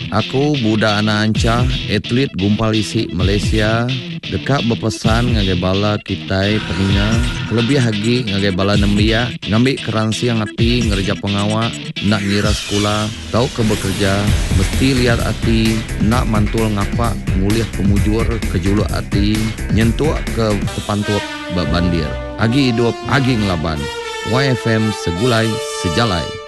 Aku budak anak anca, atlet gumpal isi Malaysia. Dekat berpesan ngagai bala kitai peninga. Kelebih hagi ngagai bala nembia. Ngambil keransi yang hati ngerja pengawak. Nak ngira sekolah, tahu ke bekerja. Mesti lihat hati, nak mantul ngapak. Nguliah pemujur ke juluk hati. Nyentuh ke pantuak bandir. Agi hidup, agi ngelaban. YFM segulai sejalai.